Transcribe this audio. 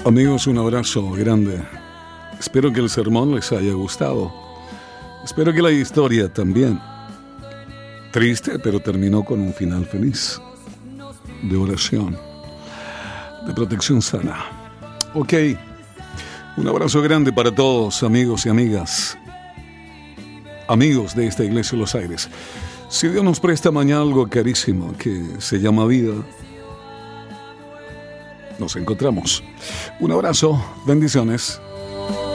Amigos, un abrazo grande. Espero que el sermón les haya gustado. Espero que la historia también. Triste, pero terminó con un final feliz. De oración. De protección sana. Ok. Un abrazo grande para todos, amigos y amigas. Amigos de esta iglesia de Los Aires. Si Dios nos presta mañana algo carísimo que se llama vida, nos encontramos. Un abrazo, bendiciones.